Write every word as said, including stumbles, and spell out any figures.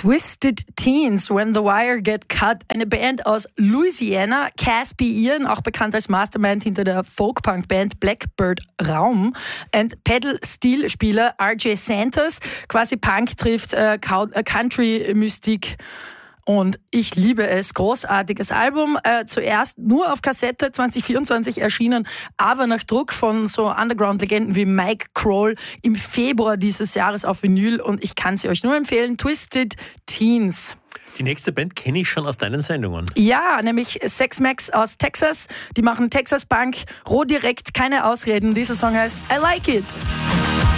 Twisted Teens, When the Wire Get Cut, eine Band aus Louisiana, Caspi Ian, auch bekannt als Mastermind hinter der Folk-Punk-Band Blackbird Raum, und Pedal-Steel-Spieler R J Santos, quasi Punk trifft äh, Country-Mystik. Und ich liebe es. Großartiges Album. Äh, zuerst nur auf Kassette, zwanzig vierundzwanzig erschienen, aber nach Druck von so Underground-Legenden wie Mike Kroll im Februar dieses Jahres auf Vinyl. Und ich kann sie euch nur empfehlen. Twisted Teens. Die nächste Band kenne ich schon aus deinen Sendungen. Ja, nämlich Sex Max aus Texas. Die machen Texas Punk, roh direkt, keine Ausreden. Dieser Song heißt I Like It.